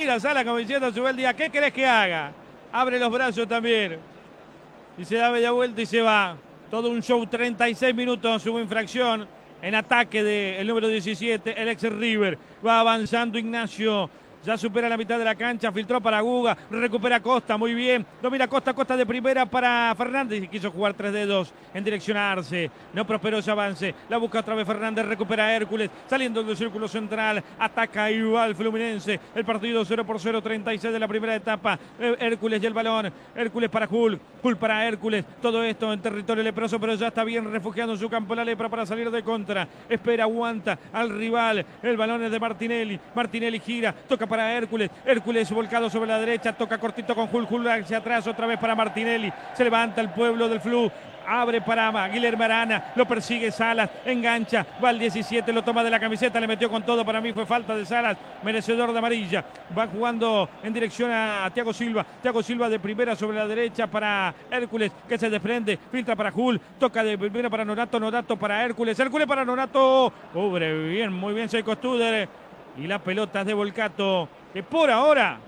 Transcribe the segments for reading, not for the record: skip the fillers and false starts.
mira Sala como diciendo sube el día. ¿Qué querés que haga? Abre los brazos también. Y se da media vuelta y se va. Todo un show, 36 minutos, hubo infracción en ataque del número 17, el ex River. Va avanzando Ignacio. Ya supera la mitad de la cancha, filtró para Guga, recupera Costa, muy bien. Domina Costa, Costa de primera para Fernández. Y quiso jugar 3 dedos en dirección a Arce. No prosperó ese avance. La busca otra vez Fernández, recupera a Hércules. Saliendo del círculo central, ataca y va el Fluminense. El partido 0-0, 36 de la primera etapa. Hércules y el balón. Hércules para Hulk, Hulk para Hércules. Todo esto en territorio leproso, pero ya está bien refugiado en su campo la lepra para salir de contra. Espera, aguanta al rival. El balón es de Martinelli. Martinelli gira, toca para Hércules, Hércules volcado sobre la derecha, toca cortito con Hulk, Hulk hacia atrás otra vez para Martinelli, se levanta el pueblo del Flu, abre para Guilherme Arana, lo persigue Salas, engancha, va al 17, lo toma de la camiseta, le metió con todo, para mí fue falta de Salas, merecedor de amarilla, va jugando en dirección a Thiago Silva de primera sobre la derecha para Hércules, que se desprende, filtra para Hulk, toca de primera para Nonato para Hércules para Nonato, cubre bien, muy bien Seiko Studer, y la pelota es de Volcato, que por ahora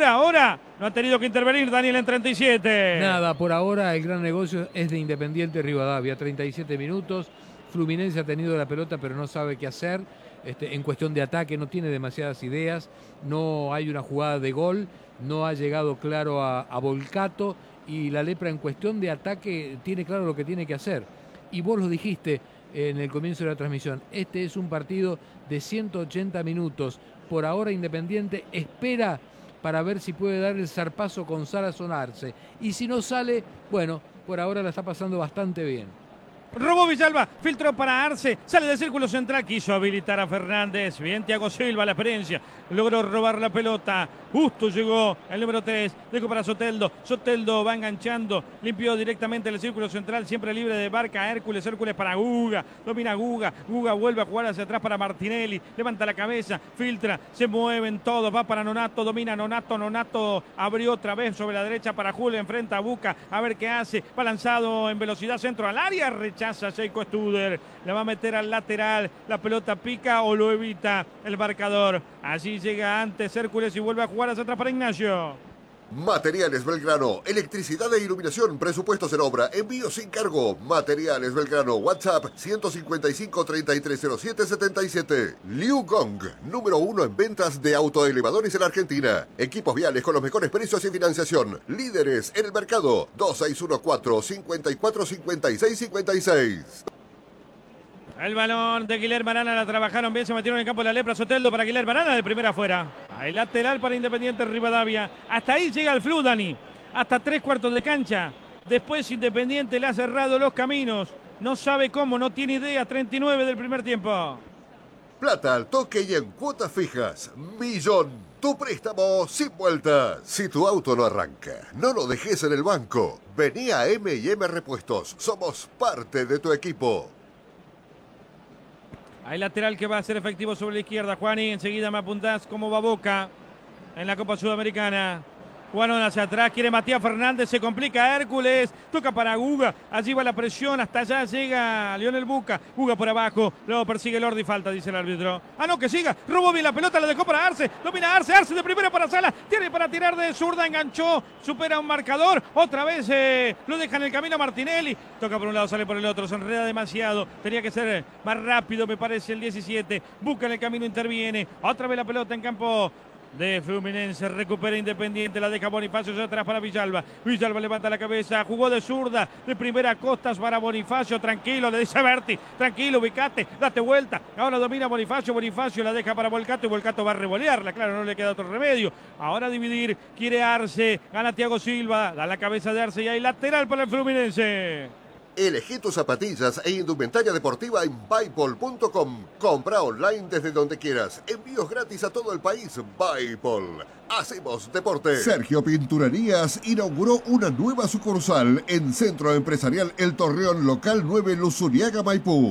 no ha tenido que intervenir Daniel en 37. Nada, por ahora el gran negocio es de Independiente Rivadavia, 37 minutos, Fluminense ha tenido la pelota pero no sabe qué hacer, en cuestión de ataque no tiene demasiadas ideas, no hay una jugada de gol, no ha llegado claro a Volcato y la lepra en cuestión de ataque tiene claro lo que tiene que hacer. Y vos lo dijiste en el comienzo de la transmisión, este es un partido de 180 minutos. Por ahora Independiente espera para ver si puede dar el zarpazo con Salas o Arce. Y si no sale, bueno, por ahora la está pasando bastante bien. Robó Villalba, filtró para Arce, sale del círculo central, quiso habilitar a Fernández, bien Thiago Silva, la experiencia, logró robar la pelota, justo llegó el número 3, dejó para Soteldo, Soteldo va enganchando, limpió directamente el círculo central, siempre libre de marca, Hércules para Guga, domina Guga vuelve a jugar hacia atrás para Martinelli, levanta la cabeza, filtra, se mueven todos, va para Nonato, domina Nonato abrió otra vez sobre la derecha para Julio, enfrenta a Buca, a ver qué hace, va lanzado en velocidad centro al área, rechaza Seiko Studer, la va a meter al lateral, la pelota pica o lo evita el marcador. Allí llega antes Hércules y vuelve a jugar hacia atrás para Ignacio. Materiales Belgrano, electricidad e iluminación, presupuestos en obra, envío sin cargo. Materiales Belgrano, WhatsApp 155-3307-77. Liu Gong, número 1 en ventas de autoelevadores en Argentina. Equipos viales con los mejores precios y financiación. Líderes en el mercado. 2614-545656. El balón de Guilherme Arana, la trabajaron bien, se metieron en el campo de la lepra. Soteldo para Guilherme Arana, de primera afuera. Hay lateral para Independiente Rivadavia. Hasta ahí llega el Flu, Dani. Hasta 3/4 de cancha. Después Independiente le ha cerrado los caminos. No sabe cómo, no tiene idea. 39 del primer tiempo. Plata al toque y en cuotas fijas. Millón. Tu préstamo sin vueltas. Si tu auto no arranca, no lo dejes en el banco. Vení a M&M Repuestos. Somos parte de tu equipo. Hay lateral que va a ser efectivo sobre la izquierda. Juani, enseguida me apuntás cómo va Boca en la Copa Sudamericana. Jugaron hacia atrás, quiere Matías Fernández, se complica Hércules, toca para Guga, allí va la presión, hasta allá llega Lionel Buca, Guga por abajo, luego persigue Lordi, falta, dice el árbitro. Ah, no, que siga, robó bien la pelota, la dejó para Arce, domina Arce de primera para Sala, tiene para tirar de zurda, enganchó, supera un marcador, otra vez lo deja en el camino Martinelli, toca por un lado, sale por el otro, se enreda demasiado, tenía que ser más rápido, me parece el 17, Buca en el camino, interviene, otra vez la pelota en campo de Fluminense, recupera Independiente, la deja Bonifacio hacia atrás para Villalba. Villalba levanta la cabeza, jugó de zurda, de primera Costas para Bonifacio, tranquilo, le dice Berti, tranquilo, ubicate, date vuelta. Ahora domina Bonifacio la deja para Volcato y Volcato va a revolearla, claro, no le queda otro remedio. Ahora dividir, quiere Arce, gana Thiago Silva, da la cabeza de Arce y hay lateral para el Fluminense. Elegí tus zapatillas e indumentaria deportiva en Buypol.com. Compra online desde donde quieras. Envíos gratis a todo el país. Buypol. Hacemos deporte. Sergio Pinturerías inauguró una nueva sucursal en Centro Empresarial El Torreón, local 9, Luzuriaga, Maipú.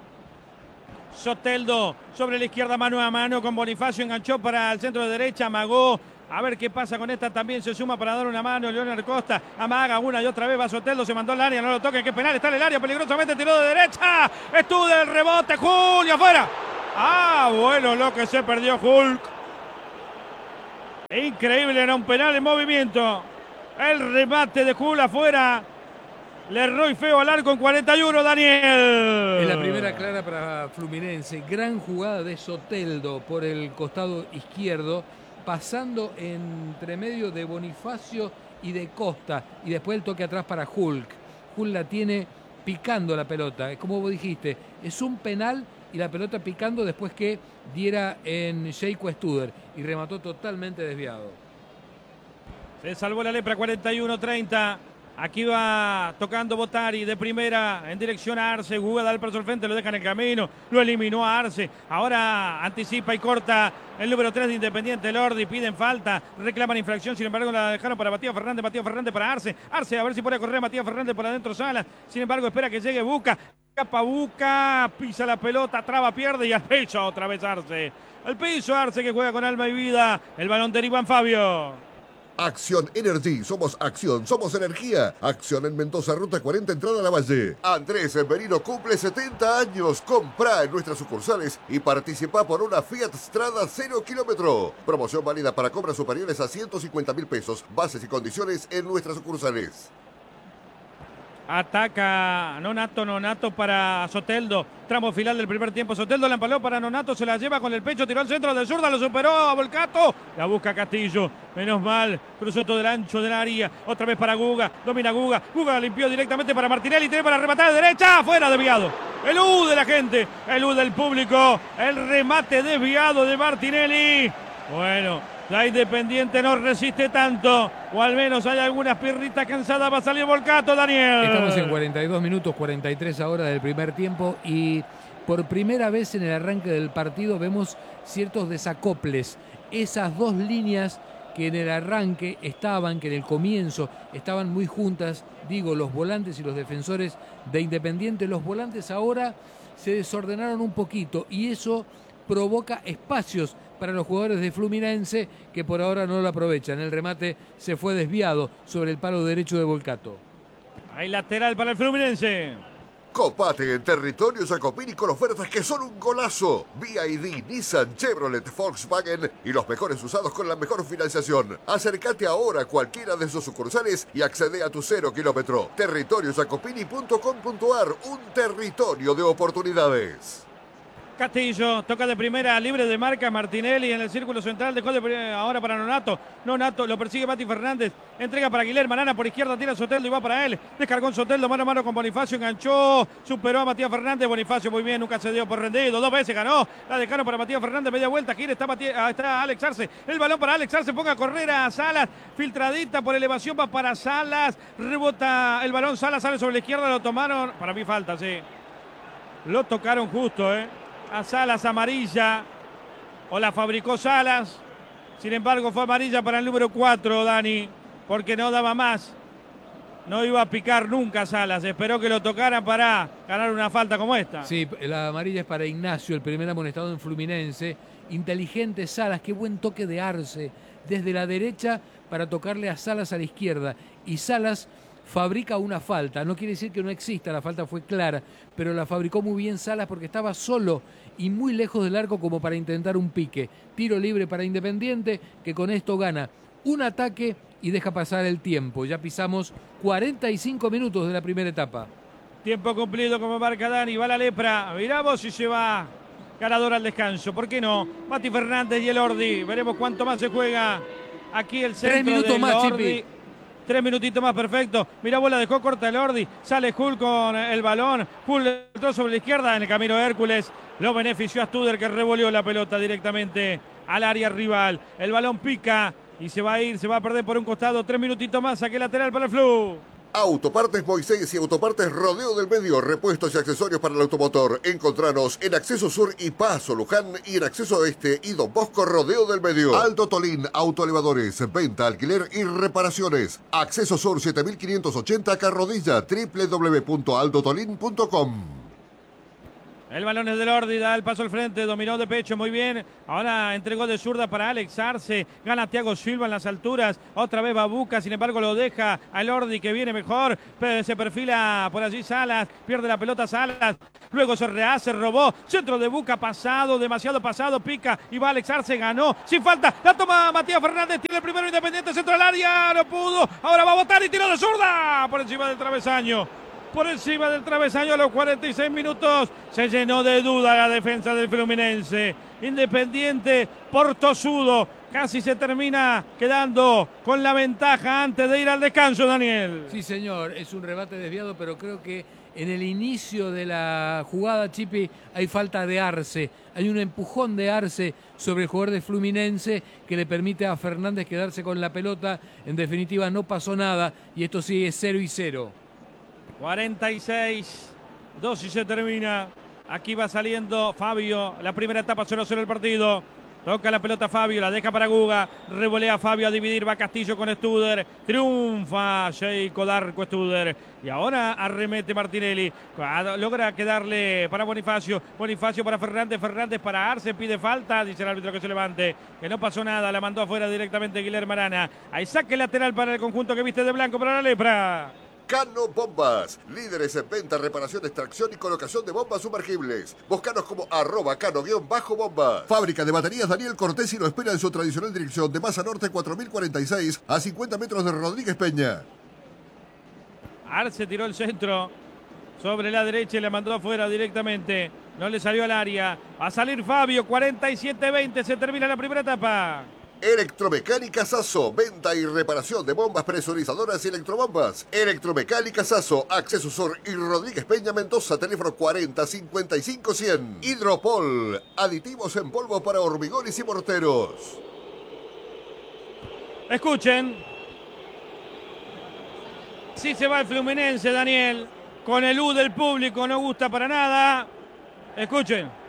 Soteldo sobre la izquierda, mano a mano con Bonifacio, enganchó para el centro de derecha, amagó. A ver qué pasa con esta, también se suma para dar una mano Leonel Costa, amaga una y otra vez, va Soteldo, se mandó al área, no lo toque, qué penal, está en el área, peligrosamente tiró de derecha, estuvo del rebote, Julio afuera. Ah, bueno, lo que se perdió Hulk. Increíble, era un penal en movimiento. El remate de Jul afuera. Le erró y feo al arco en 41, Daniel. Es la primera clara para Fluminense. Gran jugada de Soteldo por el costado izquierdo, pasando entre medio de Bonifacio y de Costa. Y después el toque atrás para Hulk. Hulk la tiene picando la pelota. Como vos dijiste, es un penal y la pelota picando después que diera en Sheiko Studer. Y remató totalmente desviado. Se salvó la lepra, 41-30. Aquí va tocando Botari de primera en dirección a Arce. Jugada al paso al frente, lo deja en el camino. Lo eliminó a Arce. Ahora anticipa y corta el número 3 de Independiente, Lordi. Piden falta, reclaman infracción. Sin embargo, la dejaron para Matías Fernández. Matías Fernández para Arce. Arce a ver si puede correr Matías Fernández por adentro Salas. Sin embargo, espera que llegue Buca. Escapa Buca, pisa la pelota, traba, pierde y al pecho otra vez Arce. Al piso Arce que juega con alma y vida. El balón de Iván Fabio. Acción Energy, somos acción, somos energía. Acción en Mendoza, ruta 40, entrada a la Valle. Andrés Merino cumple 70 años. Comprá en nuestras sucursales y participa por una Fiat Strada 0 kilómetro. Promoción válida para compras superiores a 150.000 pesos. Bases y condiciones en nuestras sucursales. Ataca Nonato para Soteldo. Tramo final del primer tiempo. Soteldo la empaló para Nonato. Se la lleva con el pecho. Tiró al centro de zurda. Lo superó a Volcato. La busca Castillo. Menos mal. Cruzó todo el ancho del área. Otra vez para Guga. Domina Guga. Guga limpió directamente para Martinelli. Tiene para rematar de derecha. Afuera, desviado. El U de la gente. El U del público. El remate desviado de Martinelli. Bueno. La Independiente no resiste tanto, o al menos hay algunas pierritas cansadas. Va a salir Volcato, Daniel. Estamos en 42 minutos, 43 ahora del primer tiempo y por primera vez en el arranque del partido vemos ciertos desacoples. Esas dos líneas que en el arranque estaban, que en el comienzo estaban muy juntas, digo, los volantes y los defensores de Independiente. Los volantes ahora se desordenaron un poquito y eso provoca espacios para los jugadores de Fluminense que por ahora no lo aprovechan. El remate se fue desviado sobre el palo derecho de Volcato. Hay lateral para el Fluminense. Copate en territorio Jacopini con ofertas que son un golazo. BYD, Nissan, Chevrolet, Volkswagen y los mejores usados con la mejor financiación. Acércate ahora a cualquiera de sus sucursales y accede a tu 0 kilómetro. Territoriojacopini.com.ar, un territorio de oportunidades. Castillo toca de primera, libre de marca Martinelli en el círculo central, dejó ahora para Nonato. Nonato lo persigue Mati Fernández, entrega para Guilherme Arana por izquierda, tira Soteldo y va para él. Descargó en Soteldo mano a mano con Bonifacio, enganchó, superó a Matías Fernández. Bonifacio muy bien, nunca se dio por rendido, 2 veces ganó. La dejaron para Matías Fernández, media vuelta, gira, está Alex Arce. El balón para Alex Arce, ponga a correr a Salas, filtradita por elevación, va para Salas, rebota el balón, Salas sale sobre la izquierda, lo tomaron, para mí falta, sí. Lo tocaron justo, a Salas amarilla, o la fabricó Salas, sin embargo fue amarilla para el número 4, Dani, porque no daba más, no iba a picar nunca Salas, esperó que lo tocaran para ganar una falta como esta. Sí, la amarilla es para Ignacio, el primer amonestado en Fluminense. Inteligente Salas, qué buen toque de Arce, desde la derecha para tocarle a Salas a la izquierda, y Salas fabrica una falta, no quiere decir que no exista, la falta fue clara, pero la fabricó muy bien Salas porque estaba solo y muy lejos del arco como para intentar un pique. Tiro libre para Independiente, que con esto gana un ataque y deja pasar el tiempo. Ya pisamos 45 minutos de la primera etapa. Tiempo cumplido como marca Dani, va la lepra, miramos si se va ganador al descanso, ¿por qué no? Mati Fernández y el Ordi, veremos cuánto más se juega aquí el centro. 3 minutos más, Ordi. Chipi. 3 minutitos más, perfecto. Mirá, bola dejó corta el Ordi. Sale Hulk con el balón. Hulk entró sobre la izquierda en el camino de Hércules. Lo benefició a Studer que revolvió la pelota directamente al área rival. El balón pica y se va a ir, se va a perder por un costado. 3 minutitos más, saque lateral para el Flu. Autopartes Moisés y Autopartes Rodeo del Medio, repuestos y accesorios para el automotor. Encontranos en Acceso Sur y Paso Luján y en Acceso Este y Don Bosco Rodeo del Medio. Aldo Tolín, autoelevadores, venta, alquiler y reparaciones. Acceso Sur 7580 Carrodilla, www.aldotolin.com. El balón es del Ordi, da el paso al frente, dominó de pecho, muy bien. Ahora entregó de zurda para Alex Arce. Gana Thiago Silva en las alturas. Otra vez Babuca, sin embargo lo deja al Ordi que viene mejor. Se perfila por allí Salas, pierde la pelota Salas. Luego se rehace, robó. Centro de Buca pasado, demasiado pasado. Pica y va Alex Arce, ganó. Sin falta, la toma Matías Fernández. Tiene el primero Independiente, centro del área. No pudo. Ahora va a botar y tiro de zurda. Por encima del travesaño. Por encima del travesaño a los 46 minutos. Se llenó de duda la defensa del Fluminense. Independiente por tosudo. Casi se termina quedando con la ventaja antes de ir al descanso, Daniel. Sí, señor. Es un rebate desviado, pero creo que en el inicio de la jugada, Chipi, hay falta de Arce. Hay un empujón de Arce sobre el jugador de Fluminense que le permite a Fernández quedarse con la pelota. En definitiva, no pasó nada y esto sigue 0-0. 46, 2 y se termina. Aquí va saliendo Fabio. La primera etapa 0-0 el partido. Toca la pelota Fabio, la deja para Guga. Revolea Fabio a dividir, va Castillo con Studer. Triunfa Sheiko Darko Studer. Y ahora arremete Martinelli. Logra quedarle para Bonifacio. Bonifacio para Fernández. Fernández para Arce. Pide falta. Dice el árbitro que se levante. Que no pasó nada. La mandó afuera directamente Guilherme Arana. Hay saque lateral para el conjunto que viste de blanco para la Lepra. Cano Bombas, líderes en venta, reparación, extracción y colocación de bombas sumergibles. Búscanos como @cano_bombas. Fábrica de baterías Daniel Cortesi lo espera en su tradicional dirección de Maza Norte 4046 a 50 metros de Rodríguez Peña. Arce tiró el centro sobre la derecha y le mandó afuera directamente. No le salió al área. Va a salir Fabio, 47-20, se termina la primera etapa. Electromecánica Sasso, venta y reparación de bombas presurizadoras y electrobombas. Electromecánica Sasso, Acceso Sur y Rodríguez Peña Mendoza, teléfono 40-55-100. Hidropol, aditivos en polvo para hormigones y morteros. Escuchen. Sí se va el Fluminense, Daniel. Con el U del público no gusta para nada. Escuchen.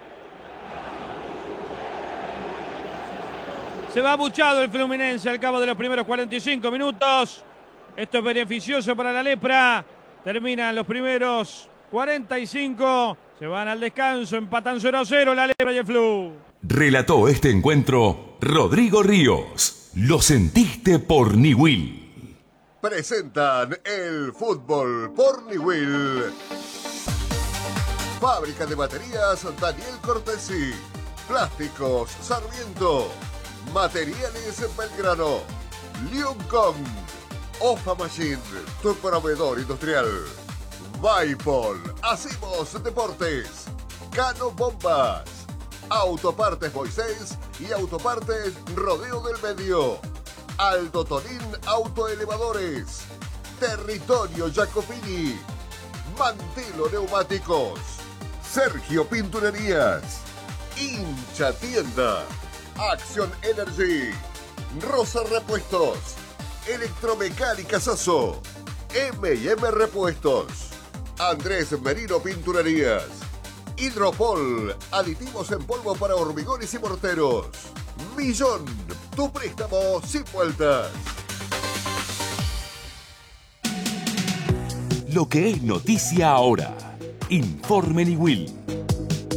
Se va abuchado el Fluminense al cabo de los primeros 45 minutos. Esto es beneficioso para la Lepra. Terminan los primeros 45. Se van al descanso. Empatan 0-0 la Lepra y el Flu. Relató este encuentro Rodrigo Ríos. Lo sentiste por Niwil. Presentan el fútbol por Niwil. Fábrica de baterías Daniel Cortesi. Plásticos Sarmiento. Materiales Belgrano. Liuncong. Ofa Machine, tu proveedor industrial. Baipol, hacemos deportes. Cano Bombas. Autopartes Moisés y Autopartes Rodeo del Medio. Aldo Tonín Autoelevadores. Territorio Jacopini. Mantelo Neumáticos. Sergio Pinturerías. Hincha Tienda. Acción Energy. Rosa Repuestos. Electromecánica Sasso. M&M Repuestos. Andrés Merino Pinturerías. Hidropol. Aditivos en polvo para hormigones y morteros. Millón. Tu préstamo sin vueltas. Lo que es noticia ahora. Informe Niwil.